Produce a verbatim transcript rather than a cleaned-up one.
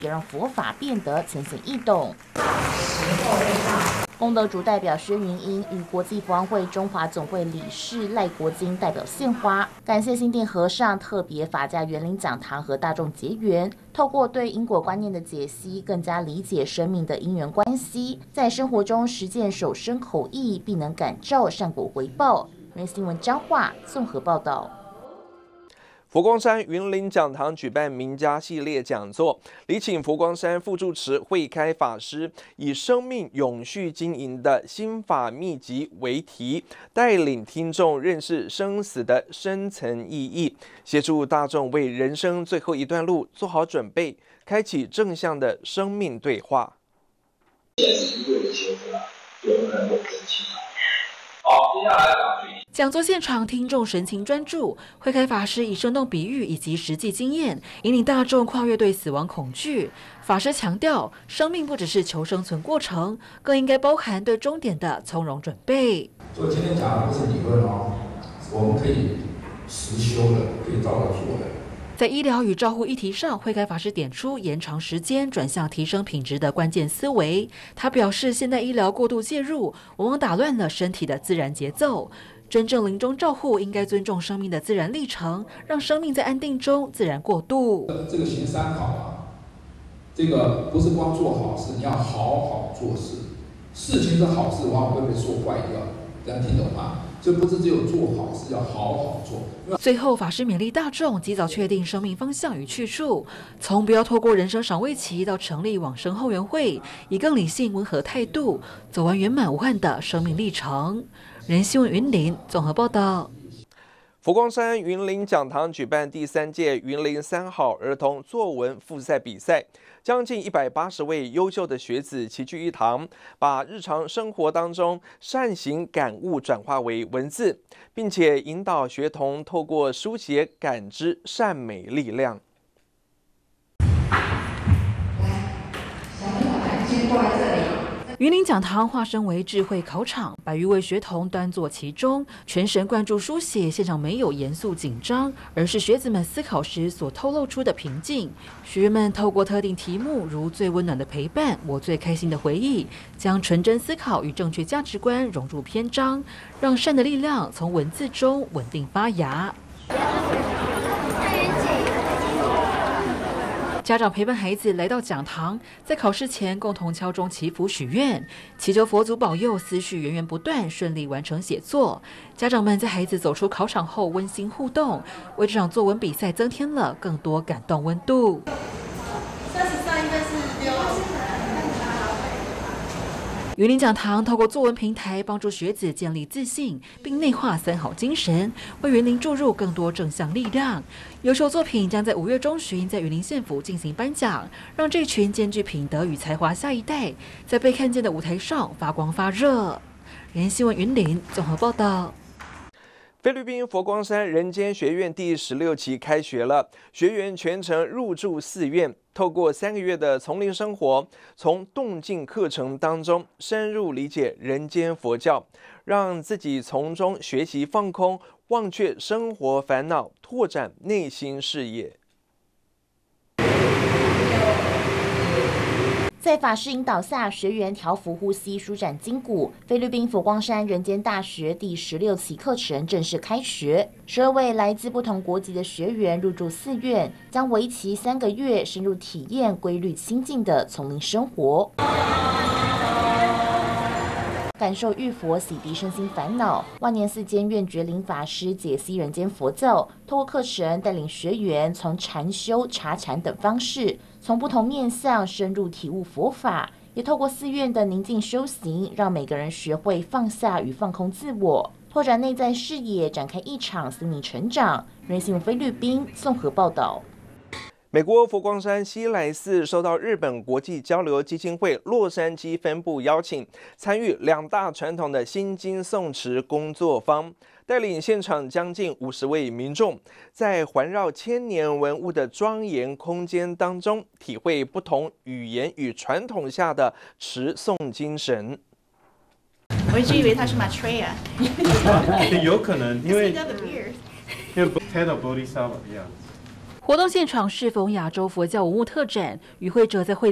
也让佛法变得浅显易懂。功德主代表薛云英与国际佛光会中华总会理事赖国金代表献花，感谢新店和尚特别法家园林讲堂和大众结缘，透过对因果观念的解析，更加理解生命的因缘关系，在生活中实践守身口意，必能感召善果回报。人新闻彰化综合报道。 佛光山云林讲堂举办名家系列讲座，礼请佛光山副住持慧开法师，以生命永续经营的心法秘籍为题，带领听众认识生死的深层意义，协助大众为人生最后一段路做好准备，开启正向的生命对话。 好，接下来讲讲座现场，听众神情专注，慧开法师以生动比喻以及实际经验，引领大众跨越对死亡恐惧。法师强调，生命不只是求生存过程，更应该包含对终点的从容准备。 所以今天讲的不是理论哦，我们可以实修的，可以照着做的。 在医疗与照护议题上，慧开法师点出延长时间转向提升品质的关键思维。他表示，现代医疗过度介入，往往打乱了身体的自然节奏。真正临终照护应该尊重生命的自然历程，让生命在安定中自然过渡。 这个行三好啊，这个不是光做好事，你要好好做事。事情是好事，往往会被说坏掉，这样听懂吗？就不是只有做好事，要好好做。 最后，法师勉励大众及早确定生命方向与去处，从不要错过人生赏味期到成立往生后援会，以更理性温和态度走完圆满无憾的生命历程。人新闻云林综合报道。 佛光山云林讲堂举办第三届云林三好儿童作文复赛比赛，将近一百八十位优秀的学子齐聚一堂，把日常生活当中善行感悟转化为文字，并且引导学童透过书写感知善美力量。 小朋友们先过来这里。 云林讲堂化身为智慧考场，百余位学童端坐其中，全神贯注书写。现场没有严肃紧张，而是学子们思考时所透露出的平静。学员们透过特定题目，如最温暖的陪伴、我最开心的回忆，将纯真思考与正确价值观融入篇章，让善的力量从文字中稳定发芽。家长陪伴孩子来到讲堂，在考试前共同敲钟祈福许愿，祈求佛祖保佑思绪源源不断，顺利完成写作。家长们在孩子走出考场后温馨互动，为这场作文比赛增添了更多感动温度。云林讲堂透过作文平台，帮助学子建立自信，并内化三好精神，为云林注入更多正向力量。优秀作品将在五月中旬在云林县府进行颁奖，让这群兼具品德与才华下一代，在被看见的舞台上发光发热。人新闻云林综合报道。 菲律宾佛光山人间学院第十六期开学了，学员全程入住寺院，透过三个月的丛林生活，从动静课程当中深入理解人间佛教，让自己从中学习放空，忘却生活烦恼，拓展内心视野。 在法师引导下，学员调伏呼吸，舒展筋骨。菲律宾佛光山人间大学第十六期课程正式开学，十二位来自不同国籍的学员入住寺院，将为期三个月，深入体验规律清静的丛林生活，感受浴佛洗涤身心烦恼。万年寺监院觉林法师解析人间佛教，透过课程带领学员从禅修、茶禅等方式，从不同面向深入体悟佛法，也透过寺院的宁静修行，让每个人学会放下与放空自我，拓展内在视野，展开一场心灵成长。人新闻菲律宾综合报道。 美国佛光山西来寺受到日本国际交流基金会洛杉矶分部邀请，参与两大传统的心经诵持工作坊，带领现场将近五十位民众，在环绕千年文物的庄严空间当中，体会不同语言与传统下的持诵精神。 我一直以为他是 Maitreya 有可能，因为因为 Head of Bodhisattva 一样。 活动现场适逢亚洲佛教文物特展，与会者在会